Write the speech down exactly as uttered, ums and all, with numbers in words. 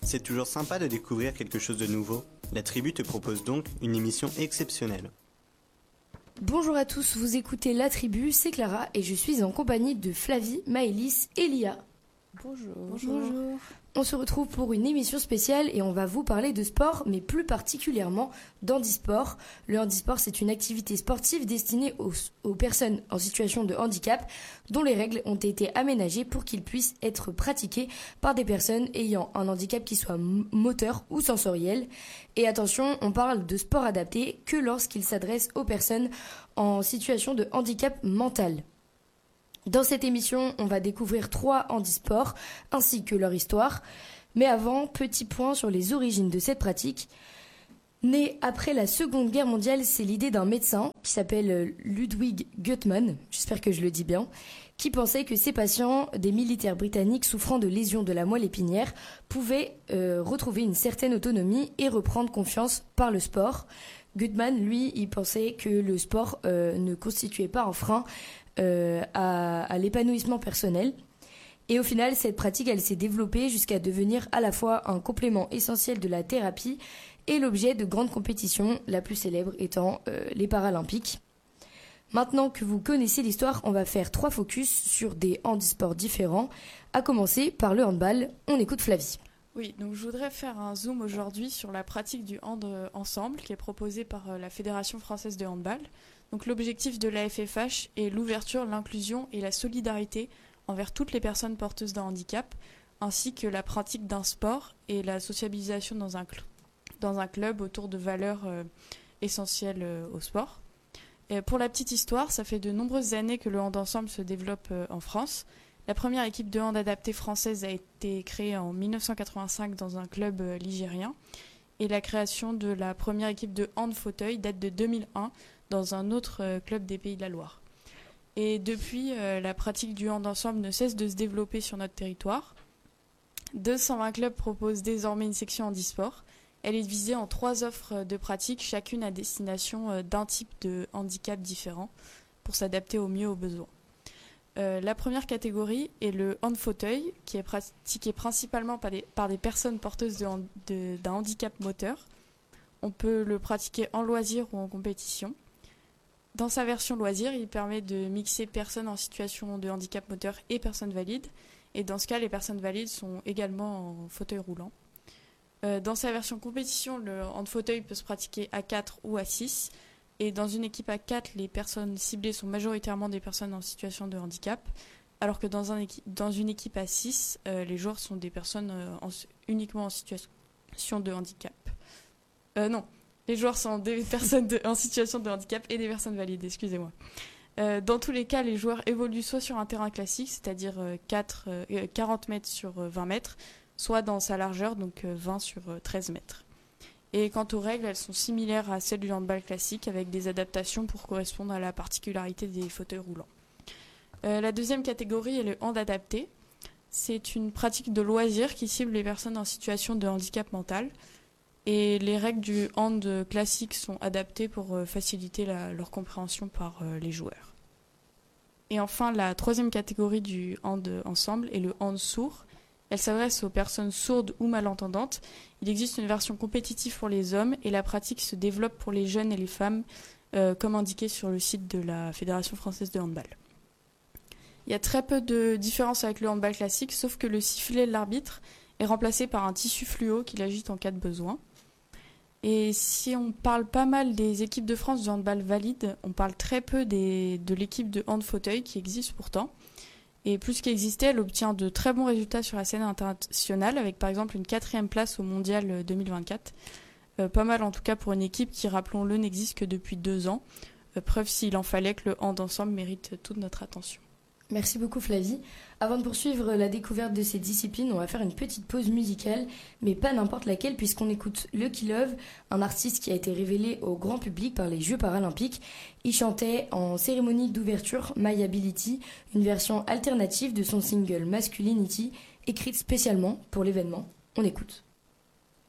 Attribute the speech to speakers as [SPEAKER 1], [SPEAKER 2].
[SPEAKER 1] C'est toujours sympa de découvrir quelque chose de nouveau. La Tribu te propose donc une émission exceptionnelle.
[SPEAKER 2] Bonjour à tous, vous écoutez La Tribu, c'est Clara et je suis en compagnie de Flavie, Maëlys et Lia.
[SPEAKER 3] Bonjour.
[SPEAKER 2] Bonjour. Bonjour. On se retrouve pour une émission spéciale et on va vous parler de sport, mais plus particulièrement d'handisport. Le handisport, c'est une activité sportive destinée aux, aux personnes en situation de handicap, dont les règles ont été aménagées pour qu'ils puissent être pratiqués par des personnes ayant un handicap qui soit moteur ou sensoriel. Et attention, on parle de sport adapté que lorsqu'il s'adresse aux personnes en situation de handicap mental. Dans cette émission, on va découvrir trois handisports ainsi que leur histoire. Mais avant, petit point sur les origines de cette pratique. Née après la Seconde Guerre mondiale, c'est l'idée d'un médecin qui s'appelle Ludwig Guttmann, j'espère que je le dis bien, qui pensait que ces patients, des militaires britanniques souffrant de lésions de la moelle épinière, pouvaient euh, retrouver une certaine autonomie et reprendre confiance par le sport. Guttmann, lui, il pensait que le sport euh, ne constituait pas un frein Euh, à, à l'épanouissement personnel. Et au final, cette pratique, elle s'est développée jusqu'à devenir à la fois un complément essentiel de la thérapie et l'objet de grandes compétitions, la plus célèbre étant euh, les Paralympiques. Maintenant que vous connaissez l'histoire, on va faire trois focus sur des handisports différents, à commencer par le handball. On écoute Flavie.
[SPEAKER 3] Oui, donc je voudrais faire un zoom aujourd'hui sur la pratique du hand ensemble qui est proposée par la Fédération française de handball. Donc l'objectif de l'A F F H est l'ouverture, l'inclusion et la solidarité envers toutes les personnes porteuses d'un handicap, ainsi que la pratique d'un sport et la sociabilisation dans un, cl- dans un club autour de valeurs euh, essentielles euh, au sport. Et pour la petite histoire, ça fait de nombreuses années que le hand ensemble se développe euh, en France. La première équipe de hand adaptée française a été créée en dix-neuf cent quatre-vingt-cinq dans un club euh, ligérien, et la création de la première équipe de hand fauteuil date de deux mille un dans un autre euh, club des Pays de la Loire. Et depuis, euh, la pratique du hand ensemble ne cesse de se développer sur notre territoire. deux cent vingt clubs proposent désormais une section handisport. Elle est divisée en trois offres de pratique, chacune à destination euh, d'un type de handicap différent, pour s'adapter au mieux aux besoins. Euh, la première catégorie est le hand fauteuil, qui est pratiqué principalement par des, par des personnes porteuses de, de, d'un handicap moteur. On peut le pratiquer en loisir ou en compétition. Dans sa version loisir, il permet de mixer personnes en situation de handicap moteur et personnes valides. Et dans ce cas, les personnes valides sont également en fauteuil roulant. Euh, dans sa version compétition, le hand fauteuil peut se pratiquer à quatre ou à six. Et dans une équipe à quatre, les personnes ciblées sont majoritairement des personnes en situation de handicap. Alors que dans, un équi- dans une équipe à six, euh, les joueurs sont des personnes euh, en, uniquement en situation de handicap. Euh, non. Les joueurs sont des personnes de, en situation de handicap et des personnes valides, excusez-moi. Euh, dans tous les cas, les joueurs évoluent soit sur un terrain classique, c'est-à-dire euh, quatre, euh, quarante mètres sur euh, vingt mètres, soit dans sa largeur, donc euh, vingt sur treize mètres. Et quant aux règles, elles sont similaires à celles du handball classique, avec des adaptations pour correspondre à la particularité des fauteuils roulants. Euh, la deuxième catégorie est le hand adapté. C'est une pratique de loisir qui cible les personnes en situation de handicap mental. Et les règles du hand classique sont adaptées pour euh, faciliter la, leur compréhension par euh, les joueurs. Et enfin, la troisième catégorie du hand ensemble est le hand sourd. Elle s'adresse aux personnes sourdes ou malentendantes. Il existe une version compétitive pour les hommes et la pratique se développe pour les jeunes et les femmes, euh, comme indiqué sur le site de la Fédération française de handball. Il y a très peu de différence avec le handball classique, sauf que le sifflet de l'arbitre est remplacé par un tissu fluo qui l'agite en cas de besoin. Et si on parle pas mal des équipes de France de handball valide, on parle très peu des, de l'équipe de hand fauteuil qui existe pourtant. Et plus qu'exister, elle obtient de très bons résultats sur la scène internationale, avec par exemple une quatrième place au Mondial deux mille vingt-quatre. Euh, pas mal en tout cas pour une équipe qui, rappelons-le, n'existe que depuis deux ans. Euh, preuve s'il en fallait que le hand ensemble mérite toute notre attention.
[SPEAKER 2] Merci beaucoup Flavie. Avant de poursuivre la découverte de ces disciplines, on va faire une petite pause musicale, mais pas n'importe laquelle puisqu'on écoute Lucky Love, un artiste qui a été révélé au grand public par les Jeux Paralympiques. Il chantait en cérémonie d'ouverture My Ability, une version alternative de son single Masculinity, écrite spécialement pour l'événement. On écoute.